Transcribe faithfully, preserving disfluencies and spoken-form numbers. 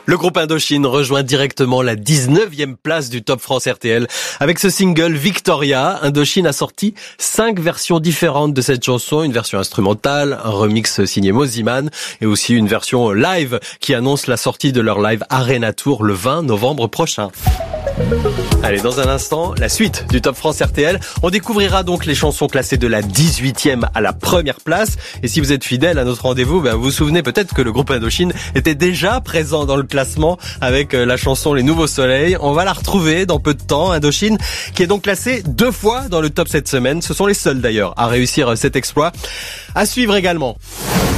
Le groupe Indochine rejoint directement la dix-neuvième place du Top France R T L. Avec ce single Victoria, Indochine a sorti cinq versions différentes de cette chanson. Une version instrumentale, un remix signé Moziman et aussi une version live qui annonce la sortie de leur live Arena Tour le vingt novembre prochain. Allez, dans un instant, la suite du Top France R T L. On découvrira donc les chansons classées de la dix-huitième à la première place. Et si vous êtes fidèle à notre rendez-vous, ben vous vous souvenez peut-être que le groupe Indochine était déjà présent dans le classement avec la chanson Les Nouveaux Soleils. On va la retrouver dans peu de temps. Indochine qui est donc classée deux fois dans le top cette semaine. Ce sont les seuls d'ailleurs à réussir cet exploit. À suivre également.